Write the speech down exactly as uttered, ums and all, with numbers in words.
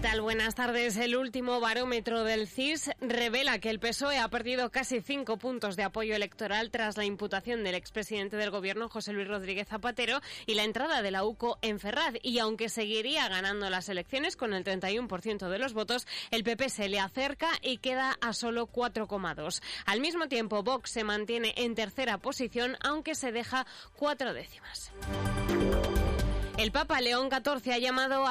tal? Buenas tardes. El último barómetro del C I S revela que el P S O E ha perdido casi cinco puntos de apoyo electoral tras la imputación del expresidente del Gobierno, José Luis Rodríguez Zapatero, y la entrada de la U C O en Ferraz. Y aunque seguiría ganando las elecciones con el treinta y uno por ciento de los votos, el P P se le acerca y queda a solo cuatro coma dos. Al mismo tiempo, Vox se mantiene en tercera posición, aunque se deja cuatro décimas. El Papa León catorce ha llamado a